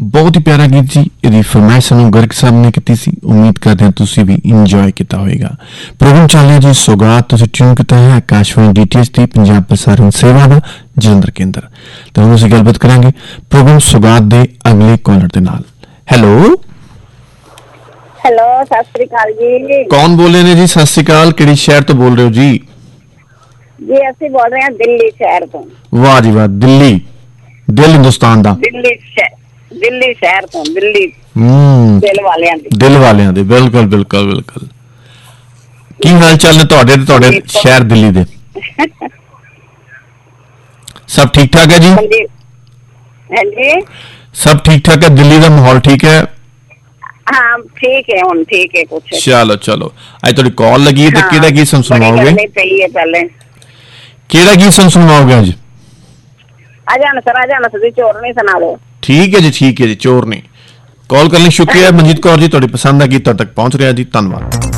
बहुत ही प्यारा गीत जी। ਇਹਦੀ ਫਰਮਾਇਸ਼ ਸਾਨੂੰ ਗਰਗ ਸਾਹਿਬ ਨੇ ਕੀਤੀ ਸੀ। ਉਮੀਦ ਕਰਦੇ ਹਾਂ ਤੁਸੀਂ ਵੀ ਇੰਜੋਏ ਕੀਤਾ ਹੋਵੇਗਾ। ਪ੍ਰੋਗਰਾਮ ਚੱਲ ਰਿਹਾ ਜੀ ਸੌਗਾਤ। ਤੁਸੀਂ ਟਿਊਨ ਕੀਤਾ ਹੈ ਆਕਾਸ਼ਵਾਣੀ DTH ਦੀ ਪੰਜਾਬ ਪ੍ਰਸਾਰਣ ਸੇਵਾ ਦਾ ਜਲੰਧਰ ਕੇਂਦਰ। ਤੇ ਹੁਣ ਅਸੀਂ ਗੱਲਬਾਤ ਕਰਾਂਗੇ ਪ੍ਰੋਗਰਾਮ ਸੌਗਾਤ ਦੇ ਅਗਲੇ ਕਾਲਰ ਦੇ ਨਾਲ। ਹੈਲੋ ਹੈਲੋ, ਸਤਿ ਸ੍ਰੀ ਅਕਾਲ ਜੀ। ਕੌਣ ਬੋਲ ਰਹੇ ਨੇ ਜੀ? ਸਤਿ ਸ਼੍ਰੀ ਅਕਾਲ। ਕਿਹੜੇ ਸ਼ਹਿਰ ਤੋਂ ਬੋਲ ਰਹੇ ਹੋ ਜੀ? ਜੀ ਅਸੀਂ ਬੋਲ ਰਹੇ ਹਾਂ ਦਿੱਲੀ ਸ਼ਹਿਰ ਤੋਂ। ਵਾਹ ਜੀ ਵਾਹ। ਦਿੱਲੀ, ਦਿਲ ਹਿੰਦੁਸਤਾਨ ਦਾ। ਦਿੱਲੀ ਸ਼ਹਿਰ ਤੋਂ। ਦਿੱਲੀ ਦਿਲ ਵਾਲਿਆਂ ਦੇ। ਬਿਲਕੁਲ ਬਿਲਕੁਲ ਬਿਲਕੁਲ। ਕੀ ਹਾਲ ਚਾਲ ਨੇ ਤੁਹਾਡੇ ਤੇ ਤੁਹਾਡੇ ਸ਼ਹਿਰ ਦਿੱਲੀ ਦੇ? ਸਭ ਠੀਕ ਠਾਕ ਹੈ ਜੀ? ਹਾਂਜੀ, ਸਭ ਠੀਕ ਠਾਕ ਹੈ। ਦਿੱਲੀ ਦਾ ਮਾਹੌਲ ਠੀਕ ਹੈ? ਹਾਂ ਠੀਕ ਹੈ, ਹੁਣ ਠੀਕ ਹੈ ਕੁਛ। ਚਲੋ ਚਲੋ, ਅੱਜ ਤੁਹਾਡੀ ਕਾਲ ਲੱਗੀ ਹੈ ਤੇ ਕਿਹੜਾ ਗੀਤ ਸਾਨੂੰ ਸੁਣਾਓਗੇ? ਕਿਹੜਾ ਗੀਤ ਸਾਨੂੰ ਸੁਣਾਓਗੇ ਅੱਜ? ਆ ਜਾਣਾ ਤੁਸੀਂ ਚੋਰਨੀ ਸੁਣਾ ਦਿਓ। ਠੀਕ ਹੈ ਜੀ, ਚੋਰਨੀ। ਕਾਲ ਕਰਨ ਲਈ ਸ਼ੁਕਰੀਆ ਮਨਜੀਤ ਕੌਰ ਜੀ। ਤੁਹਾਡੀ ਪਸੰਦ ਦਾ ਗੀਤ ਤੁਹਾਡੇ ਤੱਕ ਪਹੁੰਚ ਰਿਹਾ ਜੀ। ਧੰਨਵਾਦ।